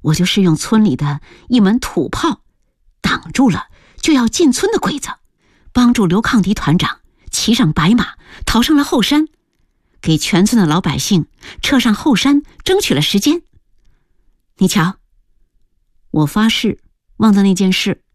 我就是用村里的一门土炮挡住了就要进村的鬼子，帮助刘抗敌团长骑上白马逃上了后山，给全村的老百姓撤上后山争取了时间。你瞧，我发誓忘了那件事，